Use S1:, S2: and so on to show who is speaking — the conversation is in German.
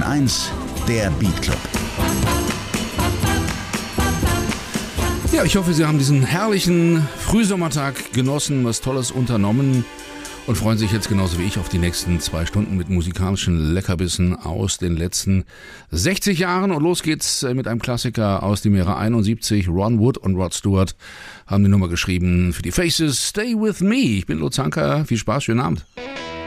S1: 1, der Beat Club.
S2: Ja, ich hoffe, Sie haben diesen herrlichen Frühsommertag genossen, was Tolles unternommen und freuen sich jetzt genauso wie ich auf die nächsten 2 Stunden mit musikalischen Leckerbissen aus den letzten 60 Jahren. Und los geht's mit einem Klassiker aus dem Jahre 71. Ron Wood und Rod Stewart haben die Nummer geschrieben für die Faces. Stay With Me. Ich bin Lutz Hanker. Viel Spaß, schönen Abend.